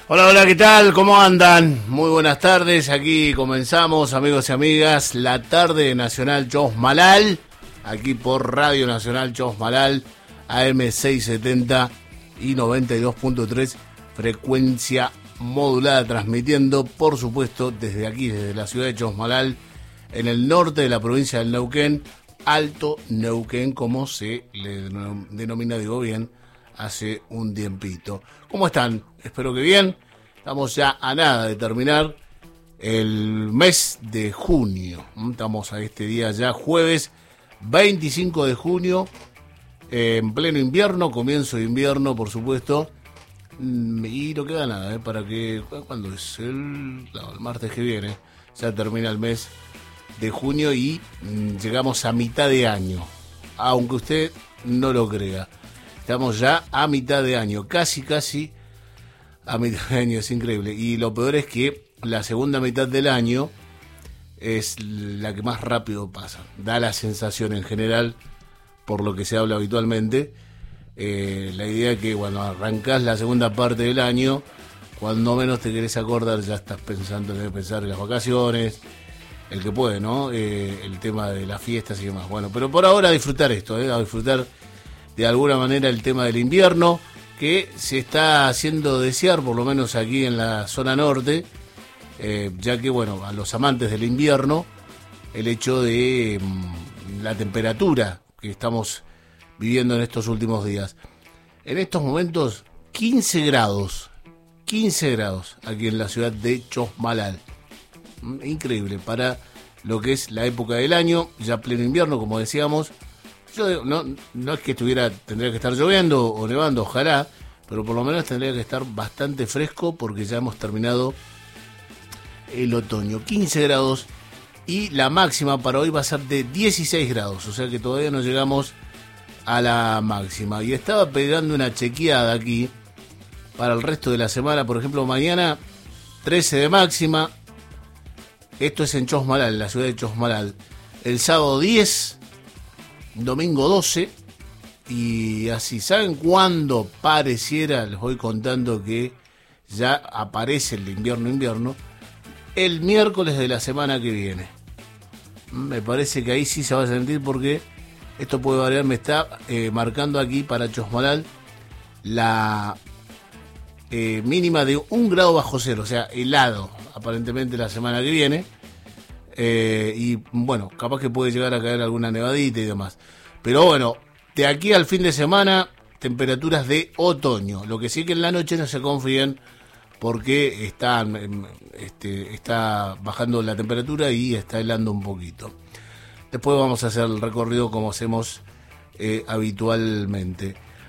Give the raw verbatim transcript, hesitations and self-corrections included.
Hola, hola, ¿qué tal? ¿Cómo andan? Muy buenas tardes, aquí comenzamos, amigos y amigas, la tarde Nacional Chosmalal, aquí por Radio Nacional Chosmalal, A M seiscientos setenta y noventa y dos punto tres, frecuencia modulada, transmitiendo, por supuesto, desde aquí, desde la ciudad de Chosmalal, en el norte de la provincia del Neuquén, Alto Neuquén, como se le denomina, digo bien, hace un tiempito. ¿Cómo están? Espero que bien. Estamos ya a nada de terminar el mes de junio. Estamos a este día ya, jueves veinticinco de junio, eh, en pleno invierno, comienzo de invierno, por supuesto. Y no queda nada, ¿eh? Para que, ¿cuándo es? El, no, el martes que viene. Ya termina el mes de junio y mmm, llegamos a mitad de año. Aunque usted no lo crea. Estamos ya a mitad de año, casi, casi a mitad de año, es increíble. Y lo peor es que la segunda mitad del año es la que más rápido pasa. Da la sensación en general, por lo que se habla habitualmente, eh, la idea es que cuando arrancás la segunda parte del año, cuando menos te querés acordar, ya estás pensando en pensar en las vacaciones, el que puede, ¿no? Eh, el tema de las fiestas y demás. Bueno, pero por ahora a disfrutar esto, ¿eh? A disfrutar de alguna manera el tema del invierno, que se está haciendo desear, por lo menos aquí en la zona norte, eh, ya que, bueno, a los amantes del invierno, el hecho de mmm, la temperatura que estamos viviendo en estos últimos días. En estos momentos, quince grados, quince grados aquí en la ciudad de Chosmalal. Increíble, para lo que es la época del año, ya pleno invierno, como decíamos. Yo no, no es que estuviera, tendría que estar lloviendo o nevando, ojalá, pero por lo menos tendría que estar bastante fresco porque ya hemos terminado el otoño. quince grados y la máxima para hoy va a ser de dieciséis grados, o sea que todavía no llegamos a la máxima. Y estaba pegando una chequeada aquí para el resto de la semana, por ejemplo, mañana trece de máxima, esto es en Chosmalal, en la ciudad de Chosmalal. El sábado diez, domingo doce, y así. ¿Saben cuándo pareciera? Les voy contando que ya aparece el invierno invierno. El miércoles de la semana que viene. Me parece que ahí sí se va a sentir porque esto puede variar. Me está eh, marcando aquí para Chosmalal la eh, mínima de un grado bajo cero, o sea, helado, aparentemente la semana que viene. Eh, y bueno, capaz que puede llegar a caer alguna nevadita y demás. Pero bueno, de aquí al fin de semana, temperaturas de otoño. Lo que sí que en la noche no se confíen porque está, este, está bajando la temperatura y está helando un poquito. Después vamos a hacer el recorrido como hacemos eh, habitualmente.